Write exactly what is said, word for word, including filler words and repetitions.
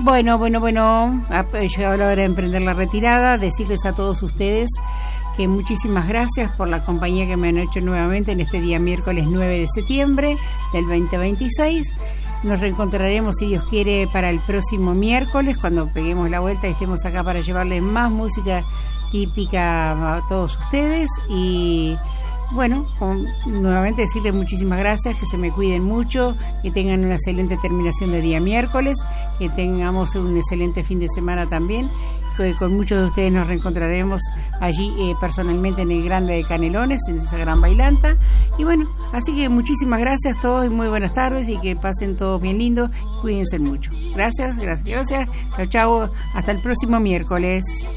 Bueno, bueno, bueno, ha llegado la hora de emprender la retirada, decirles a todos ustedes que muchísimas gracias por la compañía que me han hecho nuevamente en este día miércoles nueve de septiembre del veinte veintiséis. Nos reencontraremos, si Dios quiere, para el próximo miércoles, cuando peguemos la vuelta y estemos acá para llevarles más música típica a todos ustedes. Y bueno, con, nuevamente decirles muchísimas gracias, que se me cuiden mucho, que tengan una excelente terminación de día miércoles, que tengamos un excelente fin de semana también, que con muchos de ustedes nos reencontraremos allí eh, personalmente en el Grande de Canelones, en esa gran bailanta. Y bueno, así que muchísimas gracias a todos y muy buenas tardes, y que pasen todos bien lindo, cuídense mucho. Gracias, gracias, gracias. Chao, chao, hasta el próximo miércoles.